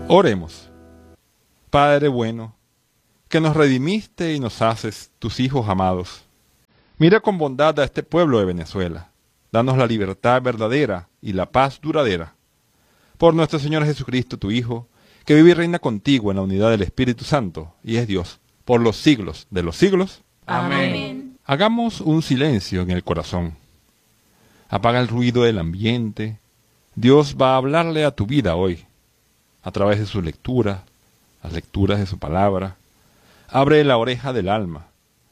Oremos. Padre bueno, que nos redimiste y nos haces tus hijos amados. Mira con bondad a este pueblo de Venezuela. Danos la libertad verdadera y la paz duradera. Por nuestro Señor Jesucristo, tu Hijo, que vive y reina contigo en la unidad del Espíritu Santo, y es Dios, por los siglos de los siglos. Amén. Hagamos un silencio en el corazón. Apaga el ruido del ambiente. Dios va a hablarle a tu vida hoy, a través de su lectura, las lecturas de su palabra. Abre la oreja del alma.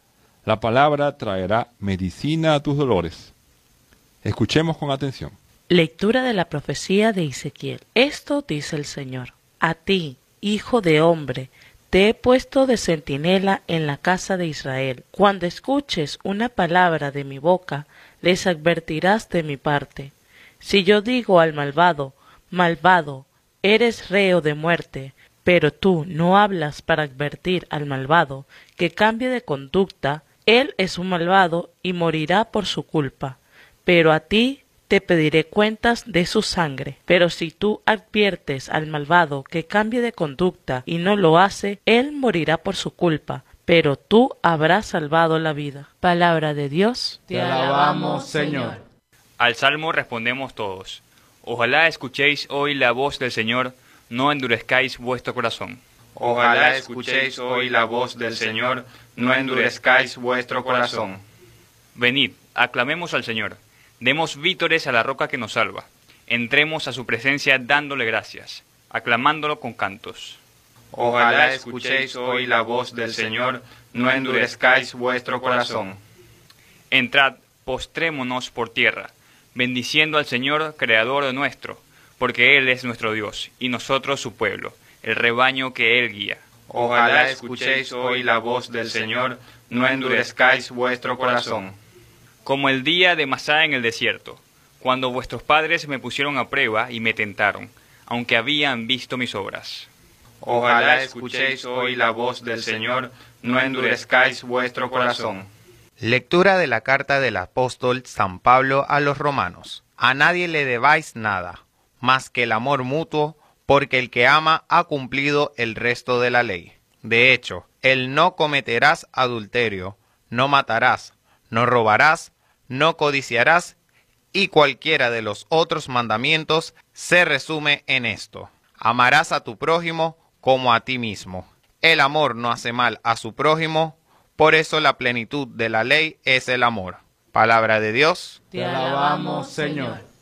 La palabra traerá medicina a tus dolores. Escuchemos con atención. Lectura de la profecía de Ezequiel. Esto dice el Señor: A ti, hijo de hombre, te he puesto de centinela en la casa de Israel. Cuando escuches una palabra de mi boca, les advertirás de mi parte. Si yo digo al malvado, malvado, eres reo de muerte, pero tú no hablas para advertir al malvado que cambie de conducta, él es un malvado y morirá por su culpa. Pero a ti te pediré cuentas de su sangre. Pero si tú adviertes al malvado que cambie de conducta y no lo hace, él morirá por su culpa, pero tú habrás salvado la vida. Palabra de Dios. Te alabamos, Señor. Al salmo respondemos todos: Ojalá escuchéis hoy la voz del Señor, no endurezcáis vuestro corazón. Ojalá escuchéis hoy la voz del Señor, no endurezcáis vuestro corazón. Venid, aclamemos al Señor, demos vítores a la roca que nos salva. Entremos a su presencia dándole gracias, aclamándolo con cantos. Ojalá escuchéis hoy la voz del Señor, no endurezcáis vuestro corazón. Entrad, postrémonos por tierra, bendiciendo al Señor, Creador nuestro, porque Él es nuestro Dios, y nosotros su pueblo, el rebaño que Él guía. Ojalá escuchéis hoy la voz del Señor, no endurezcáis vuestro corazón. Como el día de Masá en el desierto, cuando vuestros padres me pusieron a prueba y me tentaron, aunque habían visto mis obras. Ojalá escuchéis hoy la voz del Señor, no endurezcáis vuestro corazón. Lectura de la carta del apóstol San Pablo a los romanos. A nadie le debáis nada, más que el amor mutuo, porque el que ama ha cumplido el resto de la ley. De hecho, el no cometerás adulterio, no matarás, no robarás, no codiciarás, y cualquiera de los otros mandamientos se resume en esto: amarás a tu prójimo como a ti mismo. El amor no hace mal a su prójimo, por eso la plenitud de la ley es el amor. Palabra de Dios. Te alabamos, Señor.